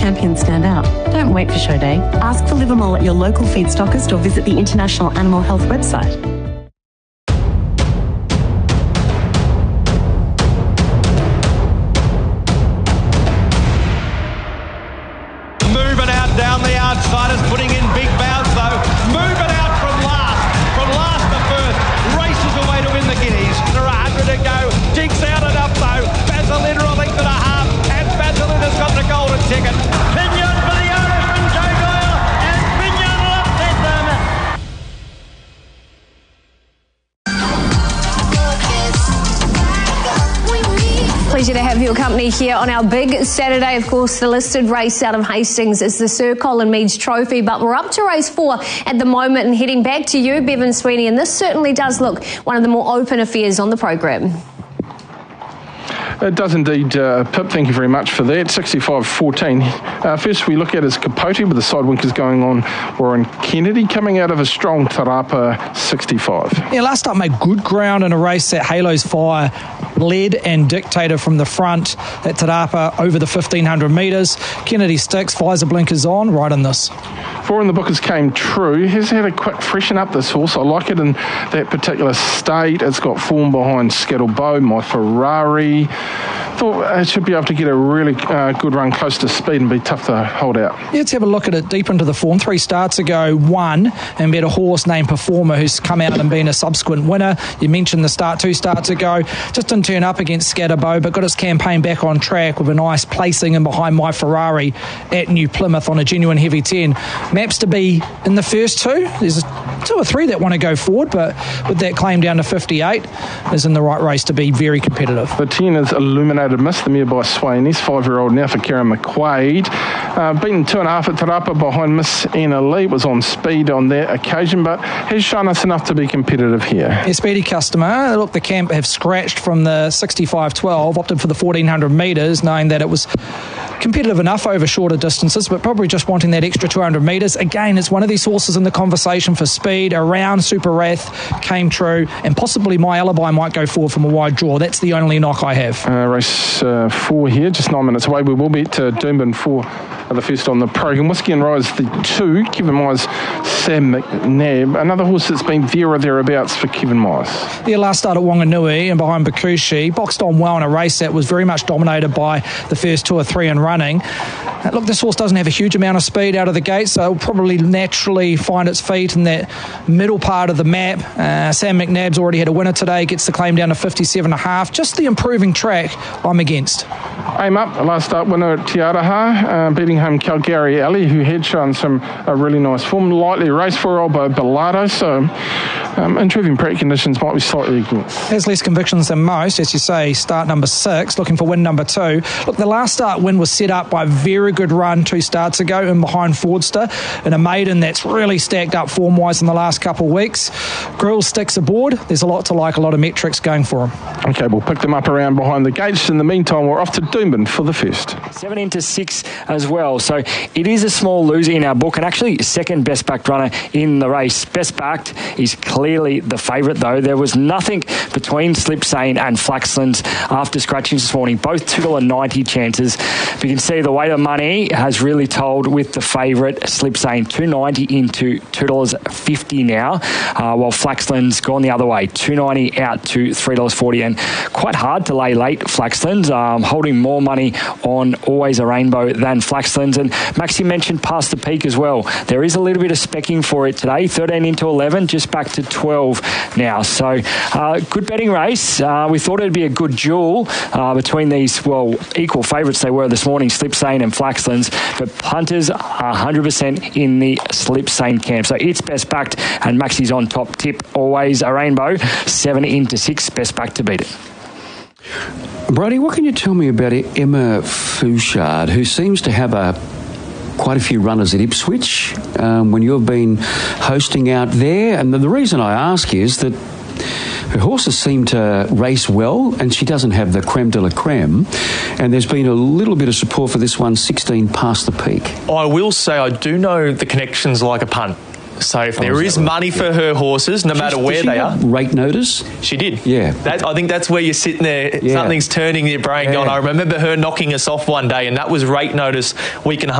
champions stand out. Don't wait for show day. Ask for Livermore at your local feed stockist or visit the International Animal Health website. Moving out down the outsiders, putting in big bounce though. Moving out from last to first. Races away to win the Guineas. There are 100 to go. Jigs out and up though. Vaseline a length and a half. And Vaseline has got the golden ticket. Pinion for the Irishman, Joe Doyle. And Pinion upset them. Pleasure to have your company here on our big Saturday. Of course, the listed race out of Hastings is the Sir Colin Meads Trophy, but we're up to race 4 at the moment and heading back to you, Bevan Sweeney, and this certainly does look one of the more open affairs on the programme. It does indeed, Pip. Thank you very much for that. 65-14. First we look at is Capote with the side winkers going on. Warren Kennedy coming out of a strong Tarapa 65. Yeah, last up made good ground in a race that Halo's Fire led and dictated from the front at Tarapa over the 1,500 metres. Kennedy sticks, visor blinkers on, right in this. 4 in the Bookers came true. He's had a quick freshen up, this horse. I like it in that particular state. It's got form behind Scattlebow, My Ferrari. Thought it should be able to get a really good run close to speed and be tough to hold out. Yeah, let's have a look at it deep into the form. 3 starts ago, won and bet a horse named Performer who's come out and been a subsequent winner. You mentioned the start 2 starts ago. Just didn't turn up against Scatterbow, but got his campaign back on track with a nice placing in behind My Ferrari at New Plymouth on a genuine heavy 10. Maps to be in the first 2. There's 2 or 3 that want to go forward, but with that claim down to 58, is in the right race to be very competitive. The 10 is Illuminated Mist, the mare by Swainey's 5-year-old now for Karen McQuaid. Beaten 2.5 at Tarapa behind Miss Anna Lee. Was on speed on that occasion, but has shown us enough to be competitive here. Yeah, speedy customer. Look, the camp have scratched from the 65-12, opted for the 1,400 metres, knowing that it was competitive enough over shorter distances, but probably just wanting that extra 200 metres. Again, it's one of these horses in the conversation for speed. Around Super Wrath came true, and possibly My Alibi might go forward from a wide draw. That's the only knock I have. Race 4 here, just 9 minutes away. We will be at Doomben for the first on the programme. Whiskey and Rise, the 2. Kevin Myers, Sam McNabb. Another horse that's been there or thereabouts for Kevin Myers. Yeah, last start at Wanganui and behind Bakushi. Boxed on well in a race that was very much dominated by the first 2 or 3 in running. Look, this horse doesn't have a huge amount of speed out of the gate, so it'll probably naturally find its feet in that middle part of the map. Sam McNabb's already had a winner today, gets the claim down to 57.5. Just the improving track I'm against. Aim Up, last start winner at Te Araha, beating home Calgary Alley, who had shown some really nice form. Lightly raced for by Bellardo, so intriguing track conditions might be slightly against. Has less convictions than most, as you say. Start number 6, looking for win number 2. Look, the last start win was set up by a very good run 2 starts ago in behind Fordster, and a maiden that's really stacked up form-wise in the last couple of weeks. Grill sticks aboard. There's a lot to like, a lot of metrics going for him. Okay, we'll pick them up around behind the gates. In the meantime, we're off to Doomben for the first. 7 into 6 as well. So it is a small loser in our book, and actually second best backed runner in the race. Best backed is clearly the favourite, though. There was nothing between Slipsane and Flaxlands after scratching this morning. Both $2.90 chances. But you can see the weight of money has really told with the favourite Slipsane. $2.90 into $2.50 now, while Flaxlands gone the other way. $2.90 out to $3.40, and quite hard to lay late Flaxlands, holding more money on Always a Rainbow than Flaxlands. And Maxi mentioned Past the Peak as well. There is a little bit of specking for it today. 13 into 11, just back to 12 now. So good betting race. We thought it'd be a good duel between these, well, equal favourites they were this morning, Slipsane and Flaxlands, but punters are 100% in the Slipsane camp. So it's best backed, and Maxi's on top. Tip Always a Rainbow, 7 into 6, best backed to beat it. Brody, what can you tell me about Emma Fouchard, who seems to have quite a few runners at Ipswich when you've been hosting out there? And the reason I ask is that her horses seem to race well, and she doesn't have the creme de la creme. And there's been a little bit of support for this one, 16 Past the Peak. I will say I do know the connections like a punt. So if there is money for her horses, no matter where they are. Rate notice? She did. Yeah. I think that's where you're sitting there. Yeah. Something's turning your brain going, I remember her knocking us off one day, and that was rate notice week and a half